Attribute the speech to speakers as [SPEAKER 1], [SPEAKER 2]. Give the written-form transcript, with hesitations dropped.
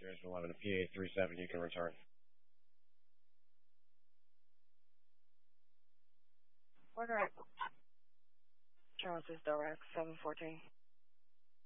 [SPEAKER 1] Series 11 to PA37, you can return.
[SPEAKER 2] Order at Charles is direct 714.